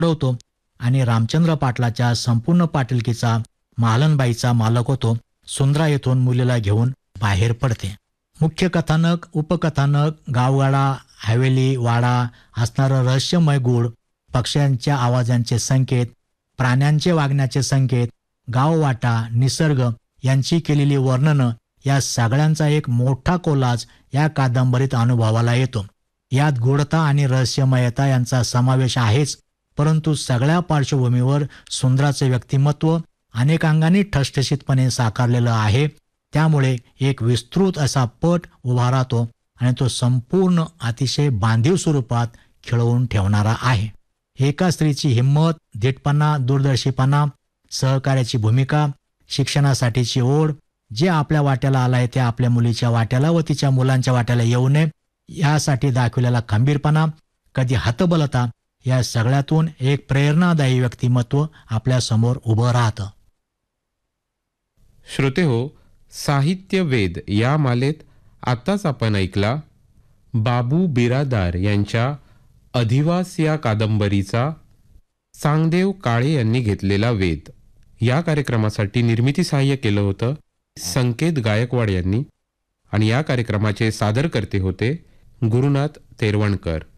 घडवतो आणि रामचंद्र पाटलाच्या संपूर्ण पाटीलकीचा महालनबाईचा मालक होतो. सुंद्रा येथून मुलीला घेऊन बाहेर पडते. मुख्य कथानक, उपकथानक, गावगाडा, हवेली, वाडा, असणारं रहस्यमय गूढ, पक्ष्यांच्या आवाजांचे संकेत, प्राण्यांचे वागण्याचे संकेत, गाववाटा, निसर्ग यांची केलेली वर्णनं या सगळ्यांचा एक मोठा कोलाज या कादंबरीत अनुभवाला येतो. यात गूढता आणि रहस्यमयता यांचा समावेश आहेच, परंतु सगळ्या पार्श्वभूमीवर सुंदराचे व्यक्तिमत्व अनेकांगाने ठसठशीतपणे साकारलेलं आहे. त्यामुळे एक विस्तृत असा पट उभा राहतो आणि तो संपूर्ण अतिशय बांधीव स्वरूपात खिळवून ठेवणारा आहे. एका स्त्रीची हिंमत, धीटपणा, दूरदर्शीपणा, सहकार्याची भूमिका, शिक्षणासाठीची ओढ, जे आपल्या वाट्याला आलाय ते आपल्या मुलीच्या वाट्याला व तिच्या मुलांच्या वाट्याला येऊ नये यासाठी दाखविलेला खंबीरपणा, कधी हतबलता, या सगळ्यातून एक प्रेरणादायी व्यक्तिमत्व आपल्या समोर उभं राहतं. श्रोते हो, साहित्य वेद या मालेत आत्ताच आपण ऐकला बाबू बिरादार यांच्या अधिवास या कादंबरीचा चांगदेव काळे यांनी घेतलेला वेध. या कार्यक्रमासाठी निर्मिती सहाय्य केलं होतं संकेत गायकवाड यांनी आणि या कार्यक्रमाचे सादरकर्ते होते गुरुनाथ तेरवणकर.